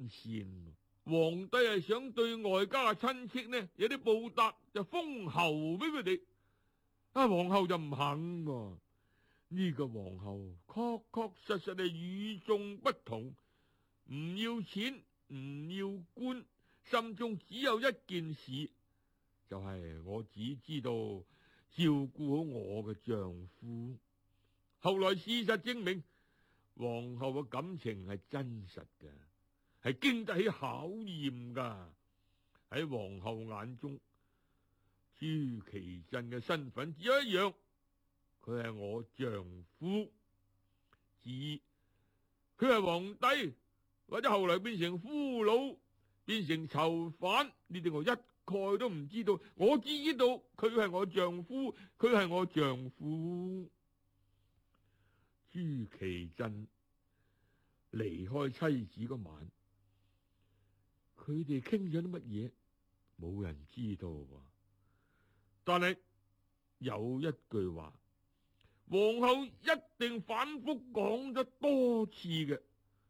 善。皇帝係想對外家嘅親戚呢有啲報答，就封侯俾佢哋。皇后就唔肯喎。呢個皇后確確實實係與眾不同，唔要錢，唔要官，心中只有一件事，就係我只知道照顧好我嘅丈夫。後來事實證明，皇后嘅感情係真實嘅，係經得起考驗噶。喺皇后眼中，朱祁鎮嘅身份只有一樣，佢係我丈夫。至於佢係皇帝，或者後來變成俘虜，變成囚犯，呢啲我一概都唔知道。我只知道佢係我丈夫，佢係我丈夫。朱祁鎮離開妻子嗰晚，佢哋傾咗啲乜嘢，冇人知道。但係有一句話，皇后一定反覆講咗多次嘅，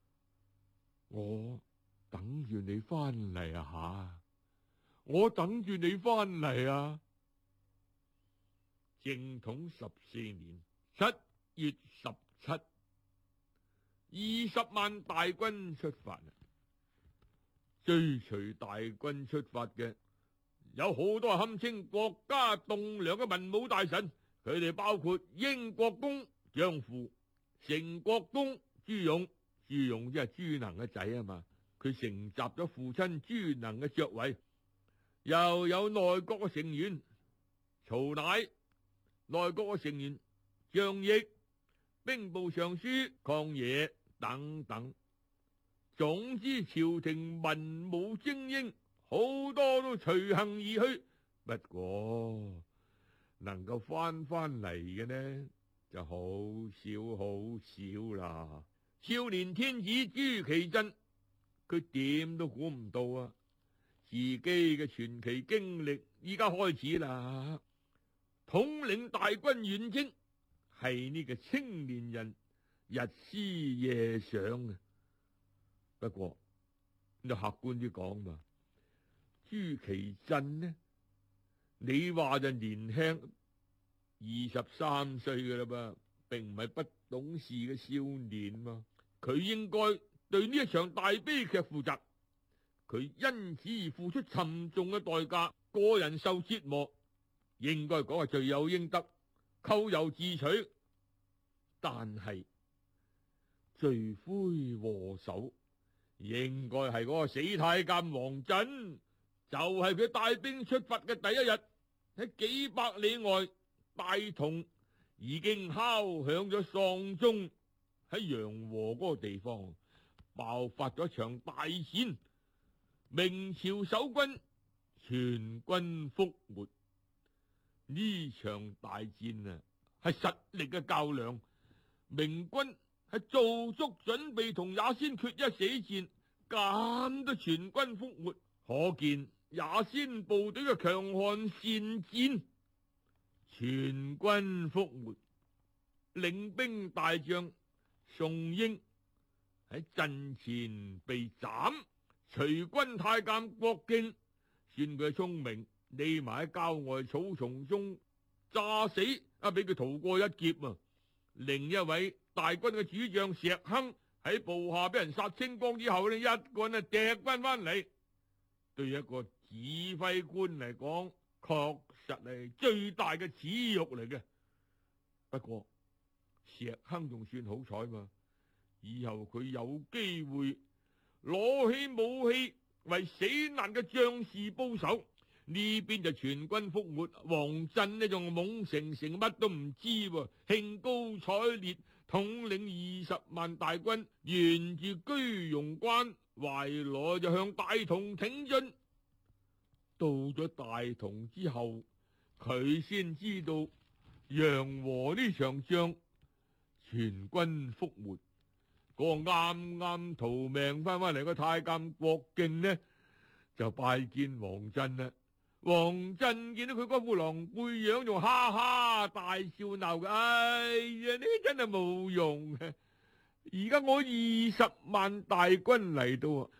我等住你翻嚟啊，我等住你翻嚟啊。正統14年7月17， 20萬大軍出發。追隨大軍出發嘅有好多堪稱國家棟樑嘅文武大臣，佢哋包括英國公張富、成國公朱勇。朱勇即係朱能嘅仔啊嘛，佢承襲咗父親朱能嘅爵位。又有內閣嘅成員曹乃、內閣嘅成員張翼、兵部尚書曠野等等。總之朝廷文武精英好多都隨行而去，不過能夠翻嚟嘅呢就好少好少啦。少年天子朱祁鎮，佢點都估唔到啊，自己嘅傳奇經歷依家開始啦。統領大軍遠征係呢個青年人日思夜想嘅。不過就客觀啲講嘛，朱祁鎮呢，你話就年輕23歲噶啦噃，並唔係不懂事嘅少年嘛。佢應該對呢一場大悲劇負責，佢因此而付出沉重嘅代價，個人受折磨，應該講係罪有應得，咎由自取。但係罪魁禍首應該係嗰個死太監王振，就係佢帶兵出發嘅第一日，喺幾百里外大同已經敲響咗喪鐘。喺陽和嗰個地方爆發咗一場大戰，明朝守軍全軍覆沒。呢場大戰啊，係實力嘅較量，明軍係做足準備同也先決一死戰，咁都全軍覆沒，可見也先部隊嘅強悍善戰。全軍覆沒，領兵大將宋英喺陣前被斬，隨軍太監郭敬算佢聰明，匿埋喺郊外草叢中詐死，俾佢逃過一劫啊！另一位大軍嘅主將石亨喺部下俾人殺清光之後呢，一個人掟翻嚟，對一個指揮官嚟講，確實係最大嘅恥辱嚟嘅。不過石亨仲算好彩嘛，以後佢有機會攞起武器為死難嘅將士報仇。呢邊就全軍覆沒，王振呢仲懵成乜都唔知，興高采烈統領20萬大軍，沿住居庸關懷來就向大同挺進。到咗大同之後，佢先知道陽和呢場仗全軍覆沒，嗰個啱啱逃命翻嚟個太監郭敬呢就拜見王振啦。王振見到佢嗰副狼狽樣，仲哈哈大笑鬧嘅。哎呀，呢真係冇用嘅。而家我20萬大軍嚟到，